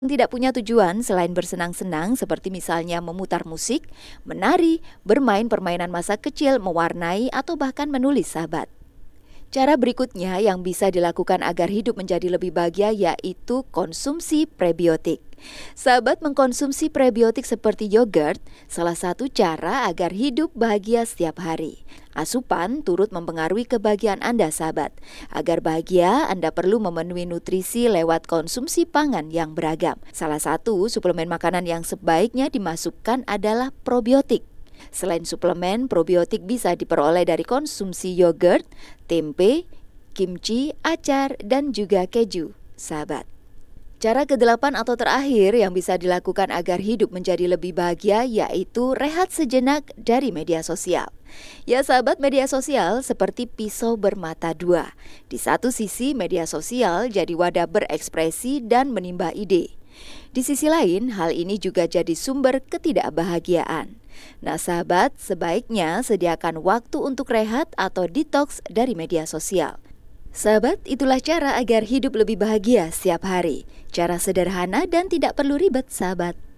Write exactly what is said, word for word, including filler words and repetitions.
Tidak punya tujuan selain bersenang-senang seperti misalnya memutar musik, menari, bermain permainan masa kecil, mewarnai, atau bahkan menulis sahabat. Cara berikutnya yang bisa dilakukan agar hidup menjadi lebih bahagia yaitu konsumsi prebiotik. Sahabat, mengkonsumsi prebiotik seperti yogurt salah satu cara agar hidup bahagia setiap hari. Asupan turut mempengaruhi kebahagiaan Anda, sahabat. Agar bahagia, Anda perlu memenuhi nutrisi lewat konsumsi pangan yang beragam. Salah satu suplemen makanan yang sebaiknya dimasukkan adalah probiotik. Selain suplemen, probiotik bisa diperoleh dari konsumsi yogurt, tempe, kimchi, acar, dan juga keju, sahabat. Cara kedelapan atau terakhir yang bisa dilakukan agar hidup menjadi lebih bahagia yaitu rehat sejenak dari media sosial. Ya sahabat, media sosial seperti pisau bermata dua. Di satu sisi media sosial jadi wadah berekspresi dan menimba ide. Di sisi lain, hal ini juga jadi sumber ketidakbahagiaan. Nah sahabat, sebaiknya sediakan waktu untuk rehat atau detox dari media sosial. Sahabat, itulah cara agar hidup lebih bahagia setiap hari. Cara sederhana dan tidak perlu ribet, sahabat.